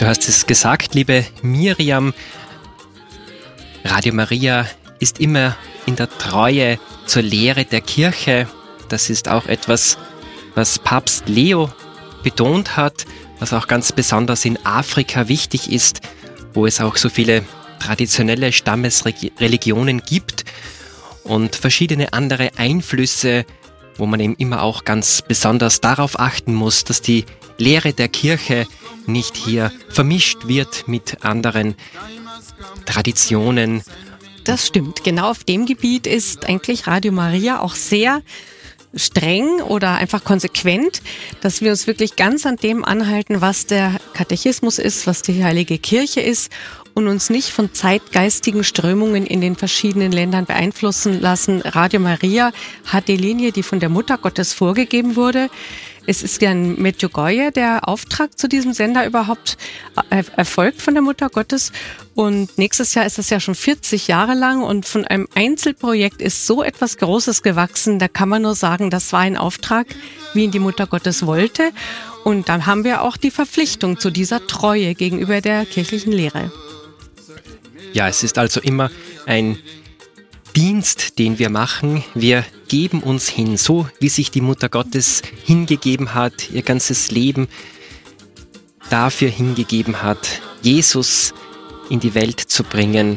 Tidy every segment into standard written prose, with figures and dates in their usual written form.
Du hast es gesagt, liebe Miriam, Radio Maria ist immer in der Treue zur Lehre der Kirche. Das ist auch etwas, was Papst Leo betont hat, was auch ganz besonders in Afrika wichtig ist, wo es auch so viele traditionelle Stammesreligionen gibt und verschiedene andere Einflüsse, wo man eben immer auch ganz besonders darauf achten muss, dass die Lehre der Kirche nicht hier vermischt wird mit anderen Traditionen. Das stimmt. Genau auf dem Gebiet ist eigentlich Radio Maria auch sehr streng oder einfach konsequent, dass wir uns wirklich ganz an dem anhalten, was der Katechismus ist, was die Heilige Kirche ist und uns nicht von zeitgeistigen Strömungen in den verschiedenen Ländern beeinflussen lassen. Radio Maria hat die Linie, die von der Mutter Gottes vorgegeben wurde. Es ist ja in Medjugorje der Auftrag zu diesem Sender überhaupt erfolgt von der Mutter Gottes. Und nächstes Jahr ist es ja schon 40 Jahre lang und von einem Einzelprojekt ist so etwas Großes gewachsen. Da kann man nur sagen, das war ein Auftrag, wie ihn die Mutter Gottes wollte. Und dann haben wir auch die Verpflichtung zu dieser Treue gegenüber der kirchlichen Lehre. Ja, es ist also immer ein Dienst, den wir machen. Wir geben uns hin, so wie sich die Mutter Gottes hingegeben hat, ihr ganzes Leben dafür hingegeben hat, Jesus in die Welt zu bringen.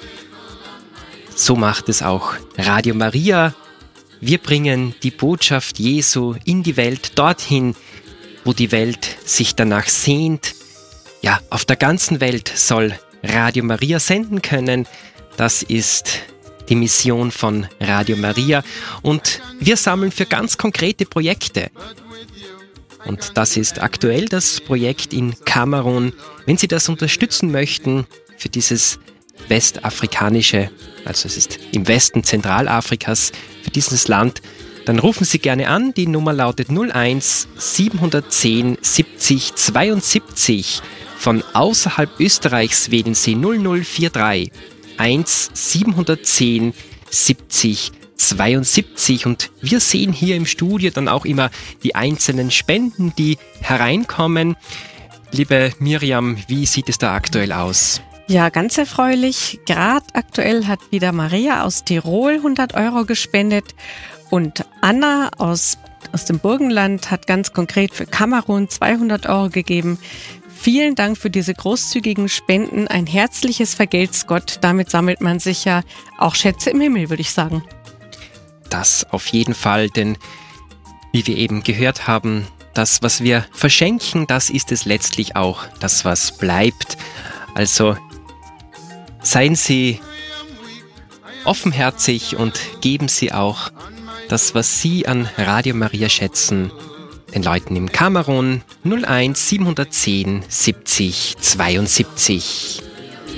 So macht es auch Radio Maria. Wir bringen die Botschaft Jesu in die Welt, dorthin, wo die Welt sich danach sehnt. Ja, auf der ganzen Welt soll Radio Maria senden können. Das ist die Mission von Radio Maria und wir sammeln für ganz konkrete Projekte. Und das ist aktuell das Projekt in Kamerun. Wenn Sie das unterstützen möchten für dieses westafrikanische, also es ist im Westen Zentralafrikas, für dieses Land, dann rufen Sie gerne an. Die Nummer lautet 01 710 70 72. Von außerhalb Österreichs wählen Sie 0043 1 710 70 72 und wir sehen hier im Studio dann auch immer die einzelnen Spenden, die hereinkommen. Liebe Miriam, wie sieht es da aktuell aus? Ja, ganz erfreulich. Gerade aktuell hat wieder Maria aus Tirol 100 Euro gespendet und Anna aus dem Burgenland hat ganz konkret für Kamerun 200 Euro gegeben. Vielen Dank für diese großzügigen Spenden. Ein herzliches Vergelt's Gott. Damit sammelt man sicher auch Schätze im Himmel, würde ich sagen. Das auf jeden Fall, denn wie wir eben gehört haben, das, was wir verschenken, das ist es letztlich auch, das, was bleibt. Also seien Sie offenherzig und geben Sie auch das, was Sie an Radio Maria schätzen, den Leuten im Kamerun 01 710 70 72.